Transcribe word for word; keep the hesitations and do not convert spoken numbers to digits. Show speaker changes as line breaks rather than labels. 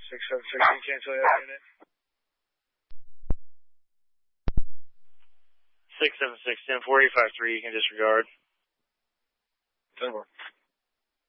six seven six, can you cancel that unit?
six seven six, ten four eight five three, you can disregard.
ten four.